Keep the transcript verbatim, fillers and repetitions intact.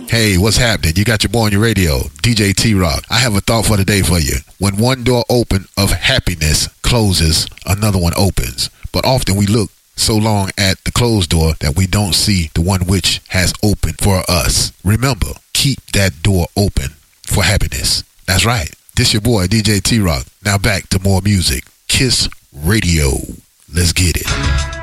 Hey, what's happening? You got your boy on your radio, D J T-Rock. I have a thought for the day for you. When one door open of happiness closes, another one opens. But often we look so long at the closed door that we don't see the one which has opened for us. Remember, keep that door open for happiness. That's right. This your boy, D J T-Rock. Now back to more music. Kiss Radio. Let's get it.